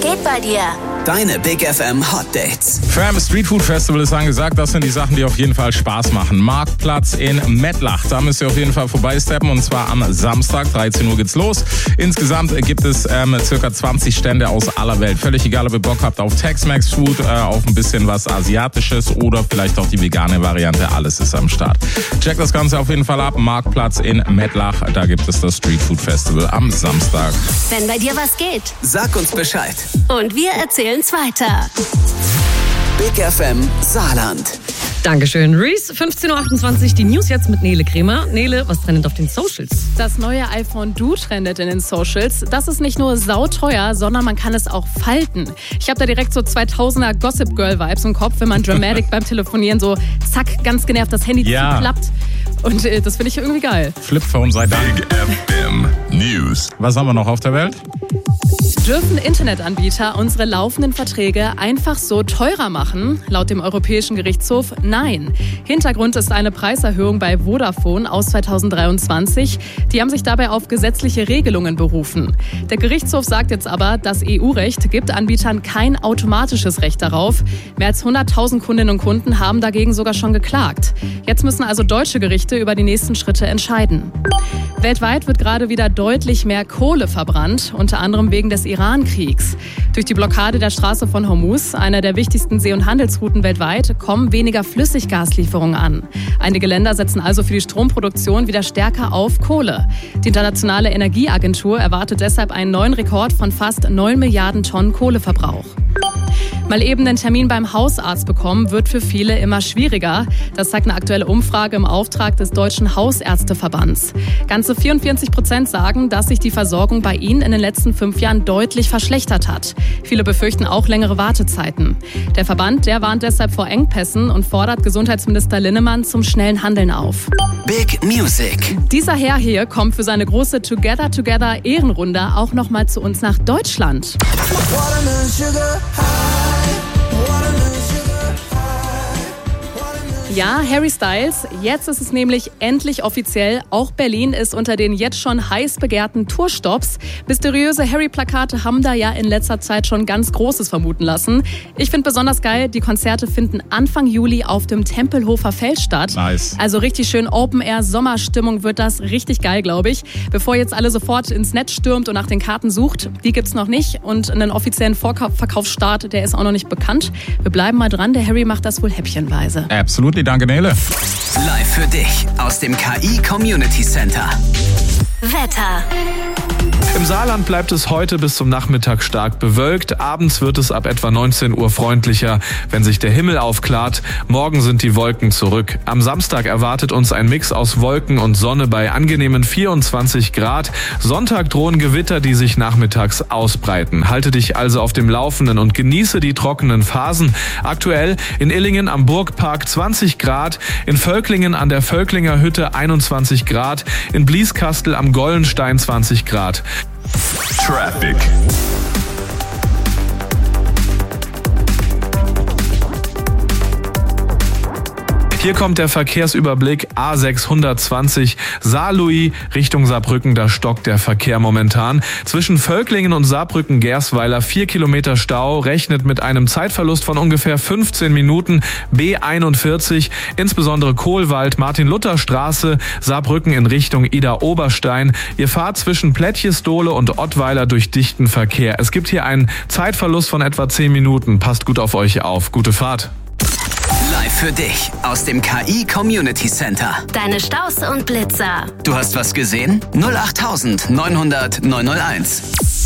geht bei dir? Deine Big FM Hot Dates. Fam Street Food Festival ist angesagt. Das sind die Sachen, die auf jeden Fall Spaß machen. Marktplatz in Mettlach. Da müsst ihr auf jeden Fall vorbeisteppen. Und zwar am Samstag, 13 Uhr geht's los. Insgesamt gibt es circa 20 Stände aus aller Welt. Völlig egal, ob ihr Bock habt auf Tex-Mex Food, auf ein bisschen was Asiatisches oder vielleicht auch die vegane Variante. Alles ist am Start. Checkt das Ganze auf jeden Fall ab. Marktplatz in Mettlach. Da gibt es das Street Food Festival am Samstag. Wenn bei dir was geht. Sag uns Bescheid. Und wir erzählen's weiter. Big FM Saarland. Dankeschön, Reese. 15.28 Uhr, die News jetzt mit Nele Kremer. Nele, was trendet auf den Socials? Das neue iPhone Du trendet in den Socials. Das ist nicht nur sauteuer, sondern man kann es auch falten. Ich habe da direkt so 2000er Gossip Girl Vibes im Kopf, wenn man Dramatic beim Telefonieren so zack, ganz genervt das Handy zuklappt. Und das finde ich irgendwie geil. Flipphone sei Dank. Big FM News. Was haben wir noch auf der Welt? Dürfen Internetanbieter unsere laufenden Verträge einfach so teurer machen? Laut dem Europäischen Gerichtshof nein. Hintergrund ist eine Preiserhöhung bei Vodafone aus 2023. Die haben sich dabei auf gesetzliche Regelungen berufen. Der Gerichtshof sagt jetzt aber, das EU-Recht gibt Anbietern kein automatisches Recht darauf. Mehr als 100.000 Kundinnen und Kunden haben dagegen sogar schon geklagt. Jetzt müssen also deutsche Gerichte über die nächsten Schritte entscheiden. Weltweit wird gerade wieder deutlich mehr Kohle verbrannt, unter anderem wegen des Iran-Kriegs. Durch die Blockade der Straße von Hormuz, einer der wichtigsten See- und Handelsrouten weltweit, kommen weniger Flüssiggaslieferungen an. Einige Länder setzen also für die Stromproduktion wieder stärker auf Kohle. Die Internationale Energieagentur erwartet deshalb einen neuen Rekord von fast 9 Milliarden Tonnen Kohleverbrauch. Mal eben den Termin beim Hausarzt bekommen, wird für viele immer schwieriger. Das zeigt eine aktuelle Umfrage im Auftrag des Deutschen Hausärzteverbands. Ganze 44% sagen, dass sich die Versorgung bei ihnen in den letzten 5 Jahren deutlich verschlechtert hat. Viele befürchten auch längere Wartezeiten. Der Verband, der warnt deshalb vor Engpässen und fordert Gesundheitsminister Linnemann zum schnellen Handeln auf. Big Music. Dieser Herr hier kommt für seine große Together Together Ehrenrunde auch nochmal zu uns nach Deutschland. Ja, Harry Styles, jetzt ist es nämlich endlich offiziell. Auch Berlin ist unter den jetzt schon heiß begehrten Tourstops. Mysteriöse Harry-Plakate haben da ja in letzter Zeit schon ganz Großes vermuten lassen. Ich finde besonders geil, die Konzerte finden Anfang Juli auf dem Tempelhofer Feld statt. Nice. Also richtig schön Open-Air-Sommerstimmung wird das. Richtig geil, glaube ich. Bevor jetzt alle sofort ins Netz stürmt und nach den Karten sucht, die gibt's noch nicht. Und einen offiziellen Vorverkaufsstart, der ist auch noch nicht bekannt. Wir bleiben mal dran, der Harry macht das wohl häppchenweise. Absolut. Danke, Nele. Live für dich aus dem KI Community Center. Wetter. Im Saarland bleibt es heute bis zum Nachmittag stark bewölkt. Abends wird es ab etwa 19 Uhr freundlicher, wenn sich der Himmel aufklart. Morgen sind die Wolken zurück. Am Samstag erwartet uns ein Mix aus Wolken und Sonne bei angenehmen 24 Grad. Sonntag drohen Gewitter, die sich nachmittags ausbreiten. Halte dich also auf dem Laufenden und genieße die trockenen Phasen. Aktuell in Illingen am Burgpark 20 Grad, in Völklingen an der Völklinger Hütte 21 Grad, in Blieskastel am Gollenstein 20 Grad. Traffic. Hier kommt der Verkehrsüberblick A620 Saarlouis Richtung Saarbrücken. Da stockt der Verkehr momentan. Zwischen Völklingen und Saarbrücken-Gersweiler 4 Kilometer Stau. Rechnet mit einem Zeitverlust von ungefähr 15 Minuten. B41, insbesondere Kohlwald, Martin-Luther-Straße, Saarbrücken in Richtung Ida-Oberstein. Ihr fahrt zwischen Plättjesdole und Ottweiler durch dichten Verkehr. Es gibt hier einen Zeitverlust von etwa 10 Minuten. Passt gut auf euch auf. Gute Fahrt. Live für dich aus dem KI Community Center. Deine Staus und Blitzer. Du hast was gesehen? 08900 901.